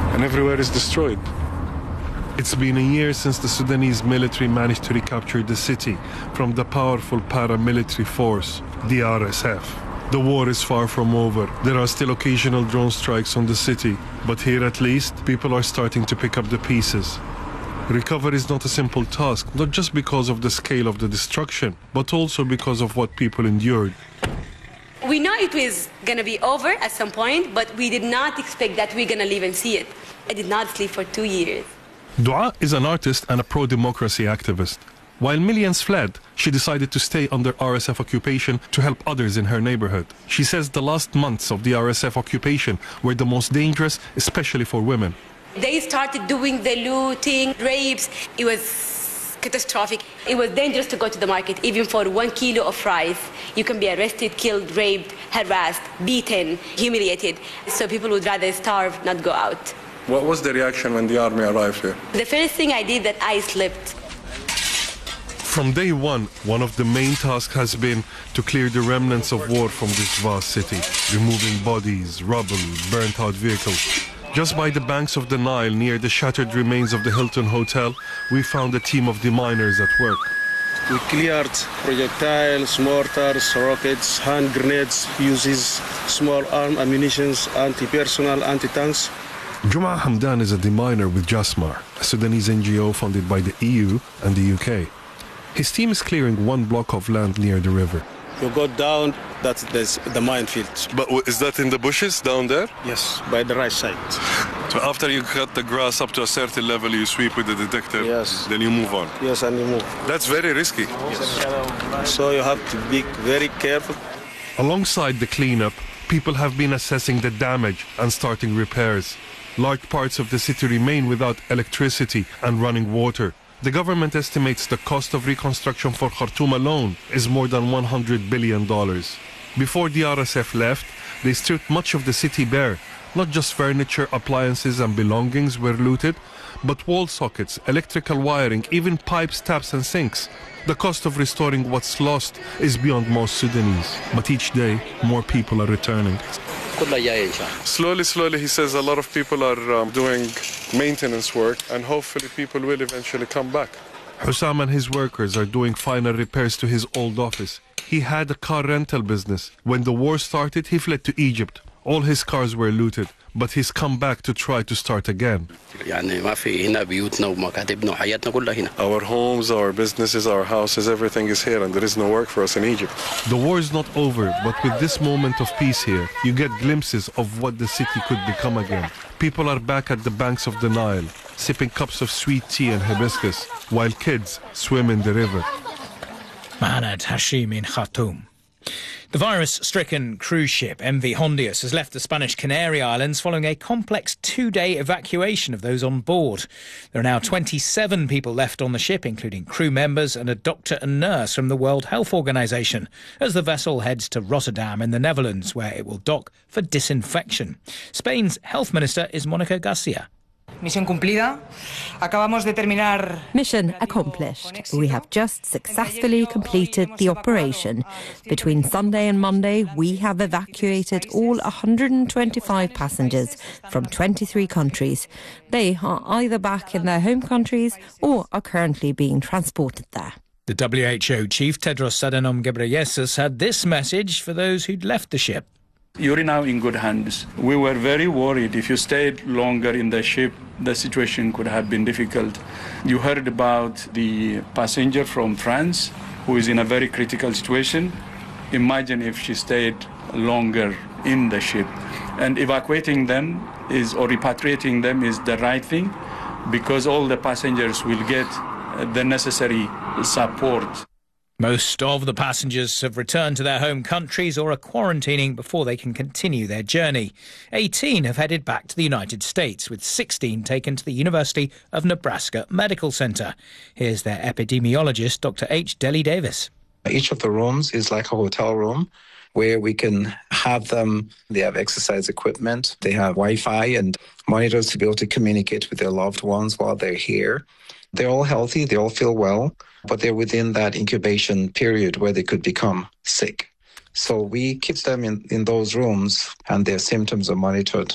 and everywhere is destroyed. It's been a year since the Sudanese military managed to recapture the city from the powerful paramilitary force, the RSF. The war is far from over. There are still occasional drone strikes on the city, but here at least, people are starting to pick up the pieces. Recovery is not a simple task, not just because of the scale of the destruction, but also because of what people endured. We know it was going to be over at some point, but we did not expect that we're going to live and see it. I did not sleep for 2 years. Dua is an artist and a pro-democracy activist. While millions fled, she decided to stay under RSF occupation to help others in her neighborhood. She says the last months of the RSF occupation were the most dangerous, especially for women. They started doing the looting, rapes. It was catastrophic. It was dangerous to go to the market, even for 1 kilo of rice. You can be arrested, killed, raped, harassed, beaten, humiliated. So people would rather starve, not go out. What was the reaction when the army arrived here? The first thing I did, that I slept. From day one of the main tasks has been to clear the remnants of war from this vast city, removing bodies, rubble, burnt-out vehicles. Just by the banks of the Nile, near the shattered remains of the Hilton Hotel, we found a team of deminers at work. We cleared projectiles, mortars, rockets, hand grenades, fuses, small arm ammunition, anti-personnel, anti-tanks. Juma Hamdan is a deminer with Jasmar, a Sudanese NGO funded by the EU and the UK. His team is clearing 1 block of land near the river. You go down, that's the minefield. But is that in the bushes down there? Yes, by the right side. So after you cut the grass up to a certain level, you sweep with the detector, yes. Then you move on? Yes, and you move. That's very risky. Yes. So you have to be very careful. Alongside the cleanup, people have been assessing the damage and starting repairs. Large parts of the city remain without electricity and running water. The government estimates the cost of reconstruction for Khartoum alone is more than $100 billion. Before the RSF left, they stripped much of the city bare. Not just furniture, appliances and belongings were looted, but wall sockets, electrical wiring, even pipes, taps and sinks. The cost of restoring what's lost is beyond most Sudanese. But each day, more people are returning. Slowly, he says a lot of people are doing maintenance work, and hopefully people will eventually come back. Hussam and his workers are doing final repairs to his old office. He had a car rental business. When the war started, he fled to Egypt. All his cars were looted, but he's come back to try to start again. Our homes, our businesses, our houses, everything is here, and there is no work for us in Egypt. The war is not over, but with this moment of peace here, you get glimpses of what the city could become again. People are back at the banks of the Nile, sipping cups of sweet tea and hibiscus, while kids swim in the river. Mahanad Hashim in Khartoum. The virus-stricken cruise ship MV Hondius has left the Spanish Canary Islands following a complex 2-day evacuation of those on board. There are now 27 people left on the ship, including crew members and a doctor and nurse from the World Health Organization, as the vessel heads to Rotterdam in the Netherlands, where it will dock for disinfection. Spain's health minister is Monica Garcia. Mission cumplida. Acabamos de terminar. Mission accomplished. We have just successfully completed the operation. Between Sunday and Monday, we have evacuated all 125 passengers from 23 countries. They are either back in their home countries or are currently being transported there. The WHO chief, Tedros Adhanom Ghebreyesus, had this message for those who'd left the ship. You're now in good hands. We were very worried. If you stayed longer in the ship, the situation could have been difficult. You heard about the passenger from France who is in a very critical situation. Imagine if she stayed longer in the ship. And evacuating them or repatriating them is the right thing, because all the passengers will get the necessary support. Most of the passengers have returned to their home countries or are quarantining before they can continue their journey. 18 have headed back to the United States, with 16 taken to the University of Nebraska Medical Center. Here's their epidemiologist, Dr. H. Deli Davis. Each of the rooms is like a hotel room where we can have them. They have exercise equipment, they have Wi-Fi and monitors to be able to communicate with their loved ones while they're here. They're all healthy, they all feel well, but they're within that incubation period where they could become sick. So we keep them in those rooms and their symptoms are monitored.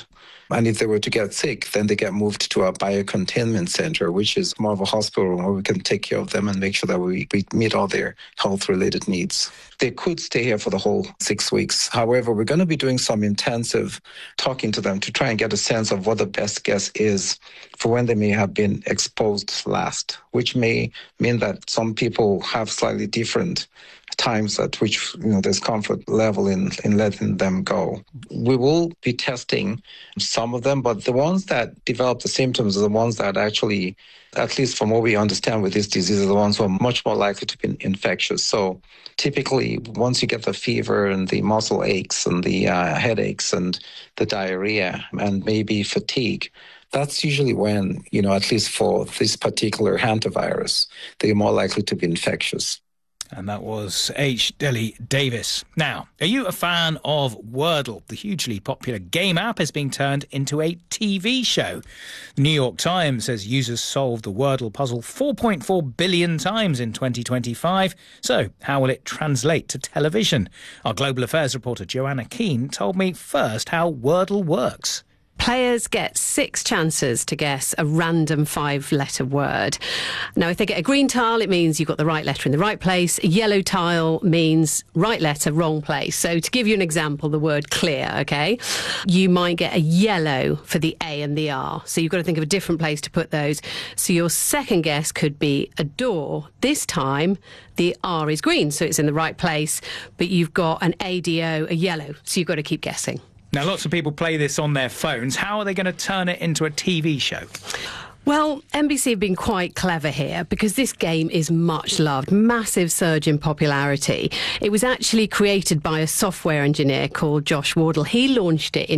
And if they were to get sick, then they get moved to a biocontainment center, which is more of a hospital room where we can take care of them and make sure that we meet all their health-related needs. They could stay here for the whole 6 weeks. However, we're going to be doing some intensive talking to them to try and get a sense of what the best guess is for when they may have been exposed last, which may mean that some people have slightly different times at which there's comfort level in letting them go. We will be testing some of them, but the ones that develop the symptoms are the ones that actually, at least from what we understand with this disease, are the ones who are much more likely to be infectious. So typically, once you get the fever and the muscle aches and the headaches and the diarrhea and maybe fatigue, that's usually when, at least for this particular hantavirus, they're more likely to be infectious. And that was H. Deli Davis. Now, are you a fan of Wordle? The hugely popular game app is being turned into a TV show. The New York Times says users solved the Wordle puzzle 4.4 billion times in 2025. So, how will it translate to television? Our Global Affairs reporter Joanna Keane told me first how Wordle works. Players get 6 chances to guess a random 5-letter word. Now, if they get a green tile, it means you've got the right letter in the right place. A yellow tile means right letter, wrong place. So to give you an example, the word clear, OK? You might get a yellow for the A and the R. So you've got to think of a different place to put those. So your second guess could be a door. This time, the R is green, so it's in the right place. But you've got an ADO, a yellow. So you've got to keep guessing. Now, lots of people play this on their phones. How are they going to turn it into a TV show? Well, NBC have been quite clever here because this game is much loved, massive surge in popularity. It was actually created by a software engineer called Josh Wardle. He launched it in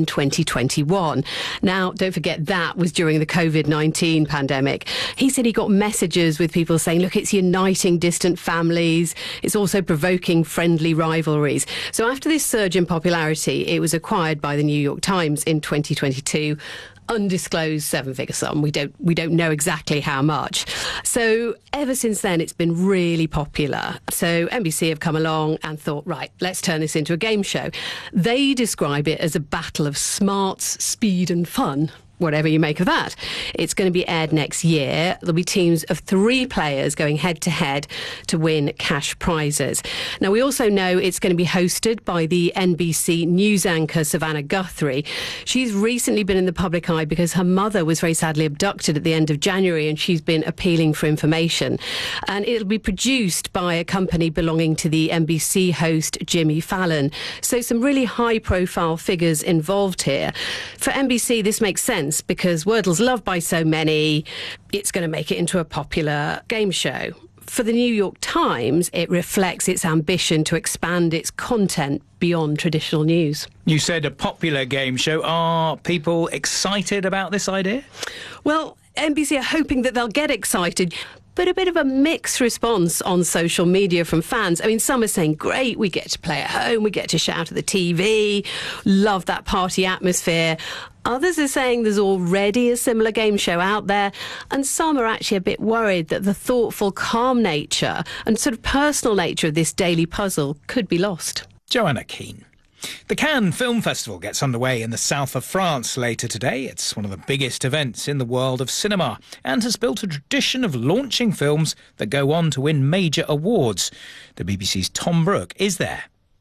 2021. Now, don't forget that was during the COVID-19 pandemic. He said he got messages with people saying, look, it's uniting distant families. It's also provoking friendly rivalries. So after this surge in popularity, it was acquired by the New York Times in 2022. Undisclosed 7-figure sum. We don't know exactly how much. So ever since then, it's been really popular. So NBC have come along and thought, right, let's turn this into a game show. They describe it as a battle of smarts, speed and fun. Whatever you make of that. It's going to be aired next year. There'll be teams of 3 players going head-to-head to win cash prizes. Now, we also know it's going to be hosted by the NBC news anchor Savannah Guthrie. She's recently been in the public eye because her mother was very sadly abducted at the end of January, and she's been appealing for information. And it'll be produced by a company belonging to the NBC host Jimmy Fallon. So some really high-profile figures involved here. For NBC, this makes sense, because Wordle's loved by so many, it's going to make it into a popular game show. For the New York Times, it reflects its ambition to expand its content beyond traditional news. You said a popular game show. Are people excited about this idea? Well, NBC are hoping that they'll get excited, but a bit of a mixed response on social media from fans. I mean, some are saying, great, we get to play at home, we get to shout at the TV, love that party atmosphere. Others are saying there's already a similar game show out there, and some are actually a bit worried that the thoughtful, calm nature and sort of personal nature of this daily puzzle could be lost. Joanna Keane. The Cannes Film Festival gets underway in the south of France later today. It's one of the biggest events in the world of cinema and has built a tradition of launching films that go on to win major awards. The BBC's Tom Brooke is there.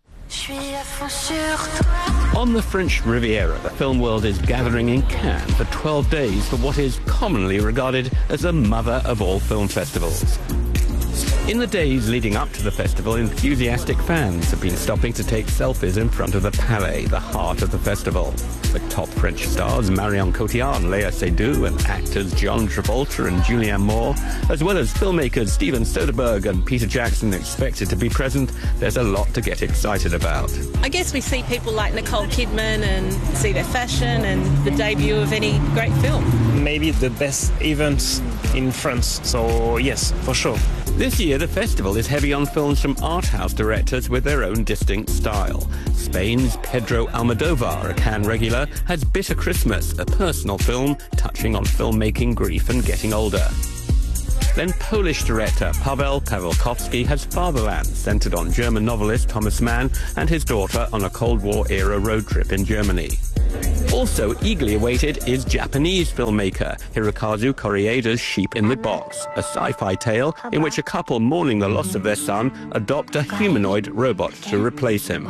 On the French Riviera, the film world is gathering in Cannes for 12 days for what is commonly regarded as the mother of all film festivals. In the days leading up to the festival, enthusiastic fans have been stopping to take selfies in front of the Palais, the heart of the festival. With top French stars Marion Cotillard and Léa Seydoux and actors John Travolta and Julianne Moore, as well as filmmakers Steven Soderbergh and Peter Jackson expected to be present, there's a lot to get excited about. I guess we see people like Nicole Kidman and see their fashion and the debut of any great film. Maybe the best event in France, so yes, for sure. This year, the festival is heavy on films from art house directors with their own distinct style. Spain's Pedro Almodóvar, a Cannes regular, has Bitter Christmas, a personal film touching on filmmaking, grief and getting older. Then Polish director Paweł Pawlikowski has Fatherland, centred on German novelist Thomas Mann and his daughter on a Cold War-era road trip in Germany. Also eagerly awaited is Japanese filmmaker Hirokazu Korieda's Sheep in the Box, a sci-fi tale in which a couple mourning the loss of their son adopt a humanoid robot to replace him.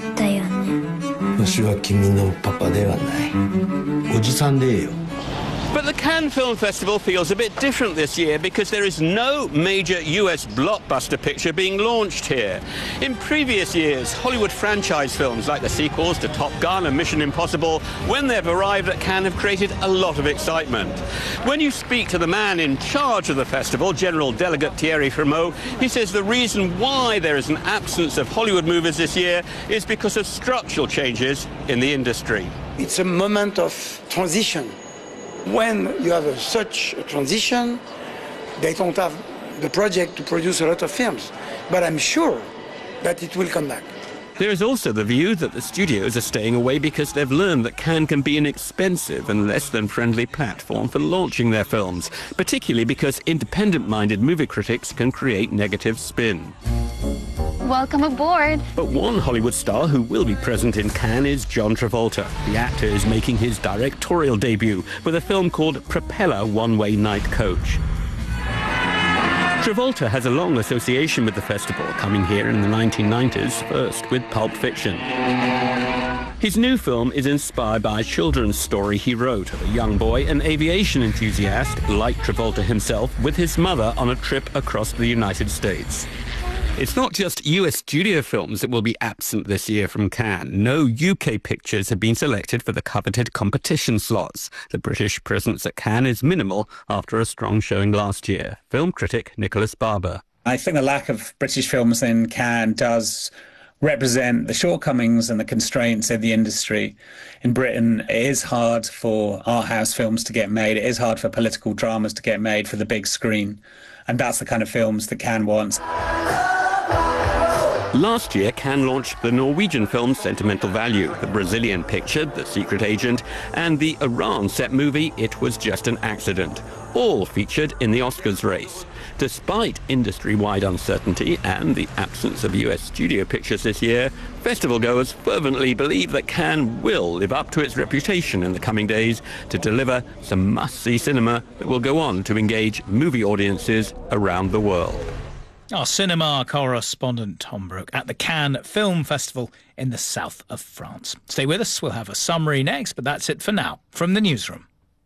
私は君のパパではない。おじさんでいいよ。 But the Cannes Film Festival feels a bit different this year because there is no major US blockbuster picture being launched here. In previous years, Hollywood franchise films like the sequels to Top Gun and Mission Impossible, when they've arrived at Cannes, have created a lot of excitement. When you speak to the man in charge of the festival, General Delegate Thierry Frémaux, he says the reason why there is an absence of Hollywood movies this year is because of structural changes in the industry. It's a moment of transition. When you have such a transition, they don't have the project to produce a lot of films. But I'm sure that it will come back. There is also the view that the studios are staying away because they've learned that Cannes can be an expensive and less than friendly platform for launching their films, particularly because independent-minded movie critics can create negative spin. Welcome aboard. But one Hollywood star who will be present in Cannes is John Travolta. The actor is making his directorial debut with a film called Propeller One-Way Night Coach. Travolta has a long association with the festival, coming here in the 1990s, first with Pulp Fiction. His new film is inspired by a children's story he wrote of a young boy, an aviation enthusiast, like Travolta himself, with his mother on a trip across the United States. It's not just US studio films that will be absent this year from Cannes. No UK pictures have been selected for the coveted competition slots. The British presence at Cannes is minimal after a strong showing last year. Film critic Nicholas Barber. I think the lack of British films in Cannes does represent the shortcomings and the constraints in the industry. In Britain, it is hard for art house films to get made. It is hard for political dramas to get made for the big screen. And that's the kind of films that Cannes wants. Last year, Cannes launched the Norwegian film Sentimental Value, the Brazilian picture The Secret Agent, and the Iran-set movie It Was Just an Accident, all featured in the Oscars race. Despite industry-wide uncertainty and the absence of US studio pictures this year, festival-goers fervently believe that Cannes will live up to its reputation in the coming days to deliver some must-see cinema that will go on to engage movie audiences around the world. Our cinema correspondent Tom Brooke at the Cannes Film Festival in the south of France. Stay with us, we'll have a summary next, but that's it for now from the newsroom.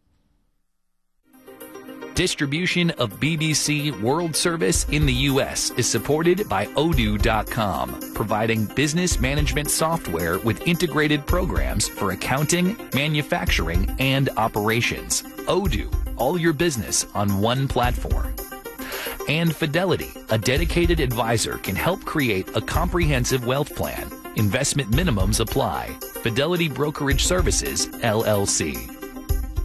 Distribution of BBC World Service in the US is supported by Odoo.com, providing business management software with integrated programs for accounting, manufacturing, and operations. Odoo, all your business on one platform. And Fidelity, a dedicated advisor, can help create a comprehensive wealth plan. Investment minimums apply. Fidelity Brokerage Services, LLC.